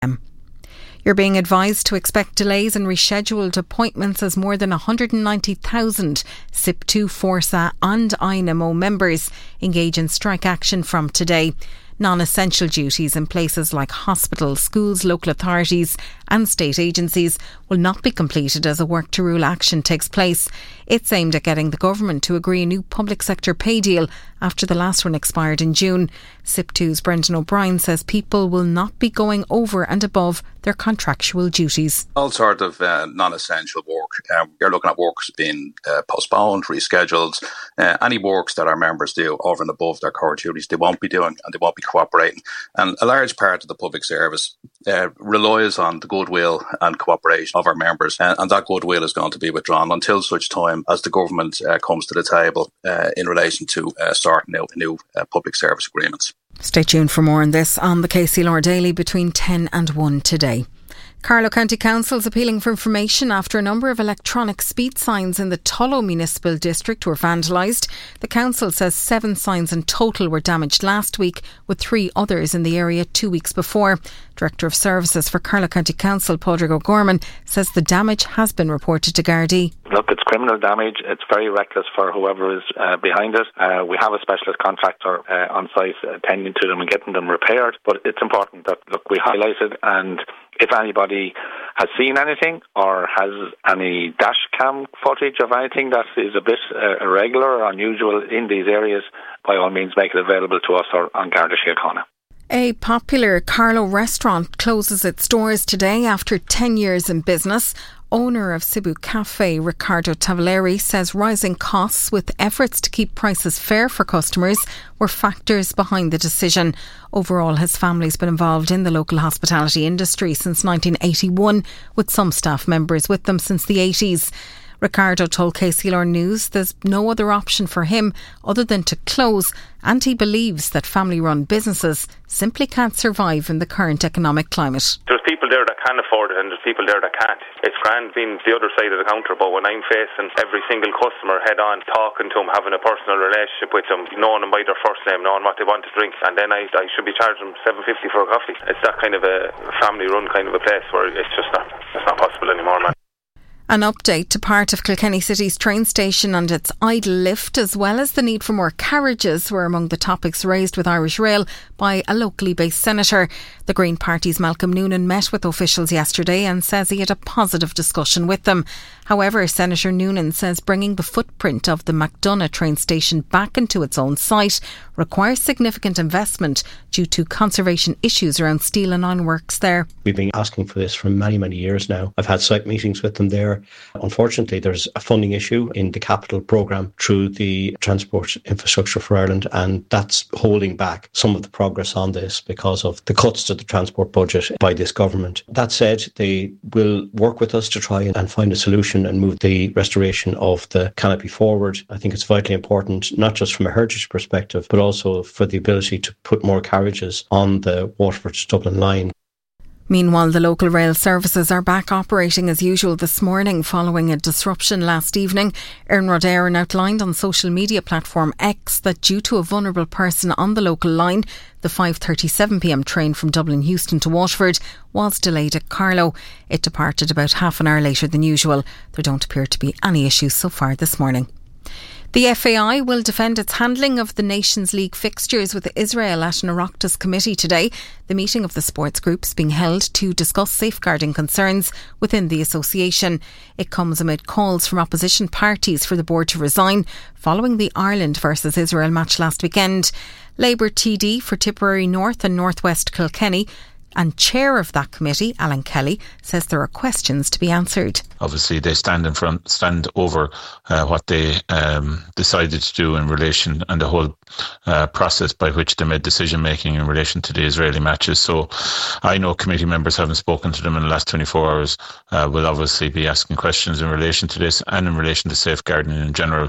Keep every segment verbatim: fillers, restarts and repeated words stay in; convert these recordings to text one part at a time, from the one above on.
You're being advised to expect delays in rescheduled appointments as more than one hundred ninety thousand S I P two, Forsa and I N A M O members engage in strike action from today. Non-essential duties in places like hospitals, schools, local authorities and state agencies will not be completed as a work to rule action takes place. It's aimed at getting the government to agree a new public sector pay deal after the last one expired in June. S I P two's Brendan O'Brien says people will not be going over and above their contractual duties. All sort of uh, non-essential work. Um, you're looking at works being uh, postponed, rescheduled. Uh, any works that our members do over and above their core duties, they won't be doing and they won't be cooperating. And a large part of the public service uh, relies on the goodwill and cooperation of our members. Uh, and that goodwill is going to be withdrawn until such time as the government uh, comes to the table uh, in relation to uh, starting out new uh, public service agreements. Stay tuned for more on this on the K C L R Daily between ten and one today. Carlow County Council is appealing for information after a number of electronic speed signs in the Tullow Municipal District were vandalised. The council says seven signs in total were damaged last week, with three others in the area two weeks before. Director of Services for Carlow County Council, Padraig O'Gorman, says the damage has been reported to Gardaí. Look, it's criminal damage. It's very reckless for whoever is uh, behind it. Uh, we have a specialist contractor uh, on site attending to them and getting them repaired. But it's important that, look, we highlight it, and if anybody has seen anything or has any dash cam footage of anything that is a bit uh, irregular or unusual in these areas, by all means make it available to us or on Garda Síochána. A popular Carlow restaurant closes its doors today after ten years in business. Owner of Cebu Cafe, Ricardo Tavaleri, says rising costs with efforts to keep prices fair for customers were factors behind the decision. Overall, his family's been involved in the local hospitality industry since nineteen eighty-one, with some staff members with them since the eighties. Ricardo told K C L R News there's no other option for him other than to close, and he believes that family-run businesses simply can't survive in the current economic climate. There's people there that can afford it and there's people there that can't. It's grand being the other side of the counter, but when I'm facing every single customer head on, talking to them, having a personal relationship with them, knowing them by their first name, knowing what they want to drink, and then I, I should be charging them seven fifty for a coffee. It's that kind of a family-run kind of a place where it's just not, it's not possible anymore, man. An update to part of Kilkenny City's train station and its idle lift, as well as the need for more carriages, were among the topics raised with Irish Rail by a locally based senator. The Green Party's Malcolm Noonan met with officials yesterday and says he had a positive discussion with them. However, Senator Noonan says bringing the footprint of the McDonagh train station back into its own site requires significant investment due to conservation issues around steel and ironworks there. We've been asking for this for many, many years now. I've had site meetings with them there. Unfortunately, there's a funding issue in the capital programme through the Transport Infrastructure for Ireland, and that's holding back some of the progress on this because of the cuts to the transport budget by this government. That said, they will work with us to try and find a solution and move the restoration of the canopy forward. I think it's vitally important, not just from a heritage perspective, but also for the ability to put more carriages on the Waterford to Dublin line. Meanwhile, the local rail services are back operating as usual this morning following a disruption last evening. Iarnród Éireann outlined on social media platform X that due to a vulnerable person on the local line, the five thirty-seven p m train from Dublin Euston to Waterford was delayed at Carlow. It departed about half an hour later than usual. There don't appear to be any issues so far this morning. The F A I will defend its handling of the Nations League fixtures with Israel at an Oireachtas committee today. The meeting of the sports groups being held to discuss safeguarding concerns within the association. It comes amid calls from opposition parties for the board to resign following the Ireland versus Israel match last weekend. Labour T D for Tipperary North and North West Kilkenny and chair of that committee, Alan Kelly, says there are questions to be answered. Obviously, they stand in front, stand over uh, what they um, decided to do in relation and the whole uh, process by which they made decision making in relation to the Israeli matches. So, I know committee members, having spoken to them in the last twenty-four hours, uh, will obviously be asking questions in relation to this and in relation to safeguarding in general.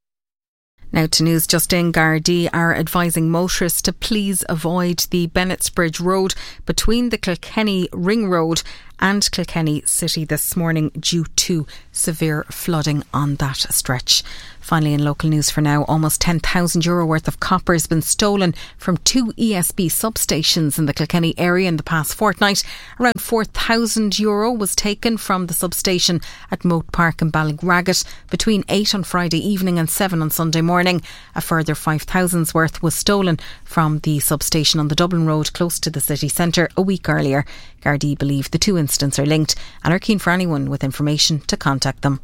Now to news just in. Gardaí are advising motorists to please avoid the Bennettsbridge Road between the Kilkenny Ring Road and Kilkenny City this morning due to severe flooding on that stretch. Finally, in local news for now, almost ten thousand euro worth of copper has been stolen from two E S B substations in the Kilkenny area in the past fortnight. Around four thousand euro was taken from the substation at Moat Park in Ballinraggett between eight on Friday evening and seven on Sunday morning. A further five thousand's worth was stolen from the substation on the Dublin Road close to the city centre a week earlier. Gardaí believe the two incidents are linked and are keen for anyone with information to contact them.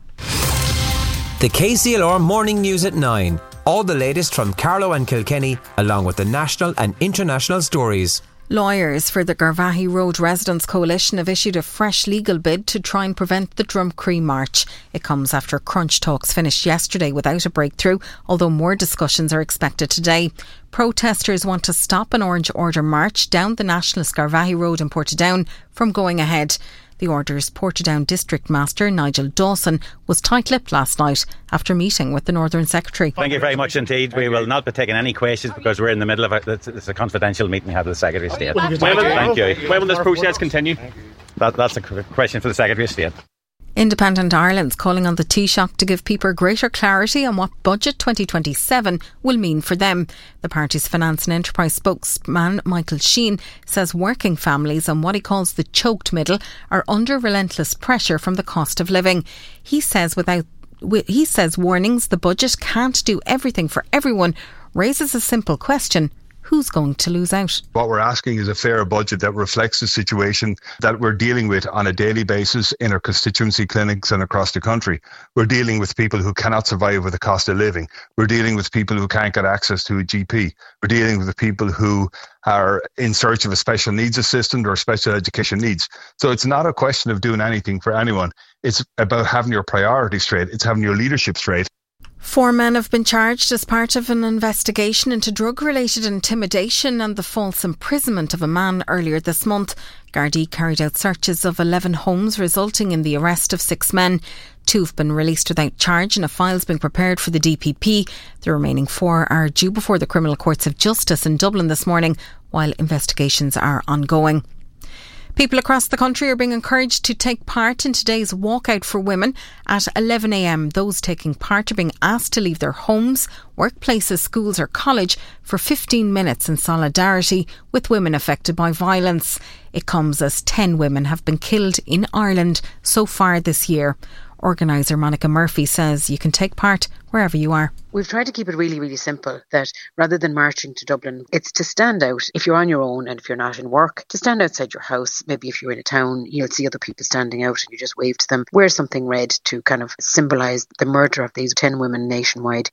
The K C L R Morning News at nine. All the latest from Carlow and Kilkenny, along with the national and international stories. Lawyers for the Garvaghey Road Residents Coalition have issued a fresh legal bid to try and prevent the Drumcree March. It comes after crunch talks finished yesterday without a breakthrough, although more discussions are expected today. Protesters want to stop an Orange Order march down the Nationalist Garvaghey Road in Portadown from going ahead. The Order's Portadown District Master, Nigel Dawson, was tight-lipped last night after meeting with the Northern Secretary. Thank you very much indeed. We will not be taking any questions because we're in the middle of it. It's a confidential meeting we have with the Secretary of State. Thank you. When will this process continue? That, that's a question for the Secretary of State. Independent Ireland's calling on the Taoiseach to give people greater clarity on what Budget twenty twenty-seven will mean for them. The party's Finance and Enterprise spokesman Michael Sheen says working families and what he calls the choked middle are under relentless pressure from the cost of living. He says without he says warnings the budget can't do everything for everyone raises a simple question. Who's going to lose out? What we're asking is a fairer budget that reflects the situation that we're dealing with on a daily basis in our constituency clinics and across the country. We're dealing with people who cannot survive with the cost of living. We're dealing with people who can't get access to a G P. We're dealing with people who are in search of a special needs assistant or special education needs. So it's not a question of doing anything for anyone. It's about having your priorities straight. It's having your leadership straight. Four men have been charged as part of an investigation into drug-related intimidation and the false imprisonment of a man earlier this month. Gardaí carried out searches of eleven homes, resulting in the arrest of six men. Two have been released without charge and a file has been prepared for the D P P. The remaining four are due before the Criminal Courts of Justice in Dublin this morning, while investigations are ongoing. People across the country are being encouraged to take part in today's walkout for women at eleven a m. Those taking part are being asked to leave their homes, workplaces, schools or college for fifteen minutes in solidarity with women affected by violence. It comes as ten women have been killed in Ireland so far this year. Organiser Monica Murphy says you can take part wherever you are. We've tried to keep it really, really simple, that rather than marching to Dublin, it's to stand out if you're on your own and if you're not in work, to stand outside your house. Maybe if you're in a town, you'll see other people standing out and you just wave to them. Wear something red to kind of symbolise the murder of these ten women nationwide.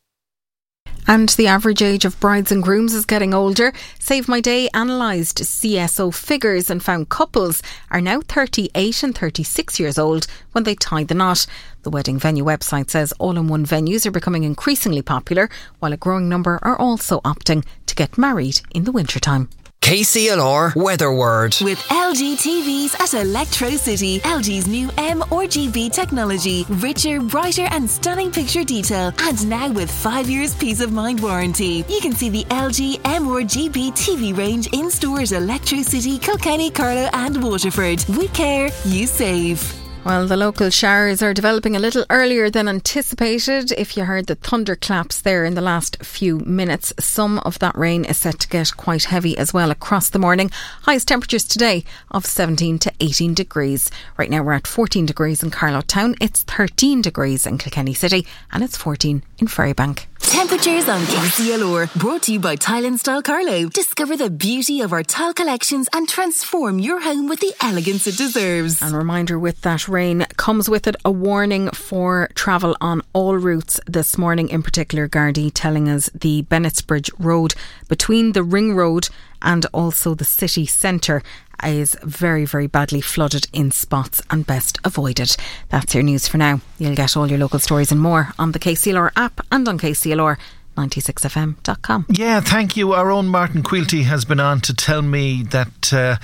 And the average age of brides and grooms is getting older. Save My Day analysed C S O figures and found couples are now thirty-eight and thirty-six years old when they tie the knot. The wedding venue website says all-in-one venues are becoming increasingly popular, while a growing number are also opting to get married in the wintertime. K C L R Weather Word. With L G T Vs at Electro City, L G's new M R G B technology, richer, brighter and stunning picture detail, and now with five years peace of mind warranty. You can see the L G M R G B T V range in stores Electro City, Kilkenny, Carlow and Waterford. We care, you save. Well, the local showers are developing a little earlier than anticipated. If you heard the thunderclaps there in the last few minutes, some of that rain is set to get quite heavy as well across the morning. Highest temperatures today of seventeen to eighteen degrees. Right now we're at fourteen degrees in Carlow Town, it's thirteen degrees in Kilkenny City and it's fourteen in Ferrybank. Temperatures on K C L R, brought to you by Tile and Style Carlow. Discover the beauty of our tile collections and transform your home with the elegance it deserves. And a reminder, with that rain comes with it a warning for travel on all routes this morning. In particular, Gardaí telling us the Bennettsbridge Road between the Ring Road and also the city centre is very, very badly flooded in spots and best avoided. That's your news for now. You'll get all your local stories and more on the K C L R app and on K C L R ninety-six F M dot com. Yeah, thank you. Our own Martin Quilty has been on to tell me that uh,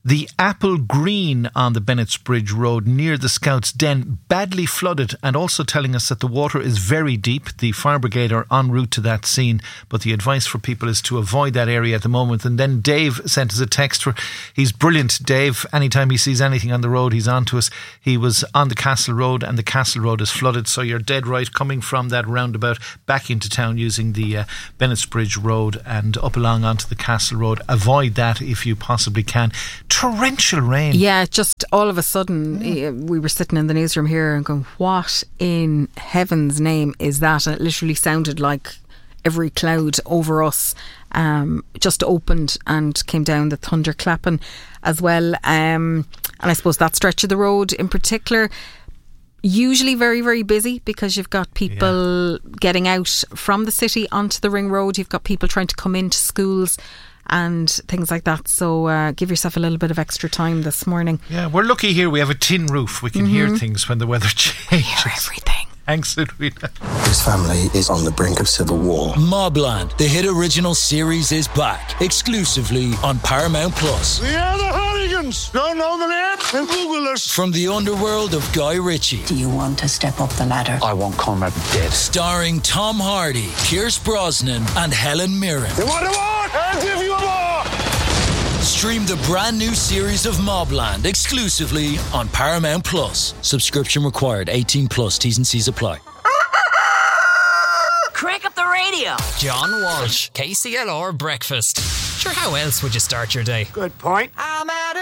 The Apple Green on the Bennettsbridge Road near the Scouts' Den badly flooded, and also telling us that the water is very deep. The fire brigade are en route to that scene, but the advice for people is to avoid that area at the moment. And then Dave sent us a text. For, he's brilliant, Dave. Anytime he sees anything on the road, he's on to us. He was on the Castle Road, and the Castle Road is flooded, so you're dead right, coming from that roundabout back into town using the uh, Bennettsbridge Road and up along onto the Castle Road. Avoid that if you possibly can. Torrential rain. Yeah, just all of a sudden mm. we were sitting in the newsroom here and going, what in heaven's name is that? And it literally sounded like every cloud over us um, just opened and came down, the thunder clapping as well. Um, and I suppose that stretch of the road in particular, usually very, very busy because you've got people yeah. getting out from the city onto the ring road. You've got people trying to come into schools and things like that. So uh, give yourself a little bit of extra time this morning. Yeah, we're lucky here. We have a tin roof. We can mm-hmm. hear things when the weather changes. Hear everything. Thanks, Edwina. This family is on the brink of civil war. Mobland, the hit original series, is back exclusively on Paramount Plus. We are the Hooligans. Don't know the name? Then Google us. From the underworld of Guy Ritchie. Do you want to step up the ladder? I want Conrad dead. Starring Tom Hardy, Pierce Brosnan, and Helen Mirren. You want a war? I'll give you a war. Stream the brand new series of Mobland exclusively on Paramount Plus. Subscription required. eighteen plus. T's and C's apply. Crank up the radio. John Walsh, K C L R Breakfast. Sure, how else would you start your day? Good point. I'm at